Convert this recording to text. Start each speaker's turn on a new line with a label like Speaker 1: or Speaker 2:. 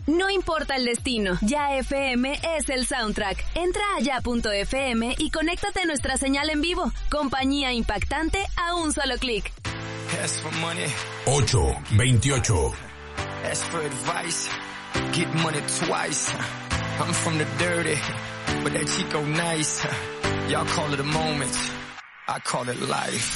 Speaker 1: No importa el destino, Ya FM es el soundtrack. Entra a ya.fm y conéctate a nuestra señal en vivo. Compañía impactante a un solo clic.
Speaker 2: 8:28.
Speaker 3: Ask for advice, get money twice. I'm from the dirty, but that Chico nice. Y'all call it a moment, I call it life.